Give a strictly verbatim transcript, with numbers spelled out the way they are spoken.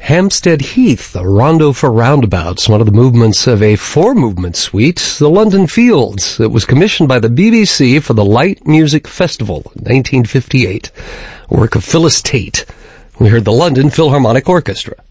Hampstead Heath, a rondo for roundabouts, one of the movements of a four-movement suite, the London Fields. It was commissioned by the B B C for the Light Music Festival in nineteen fifty-eight, a work of Phyllis Tate. We heard the London Philharmonic Orchestra.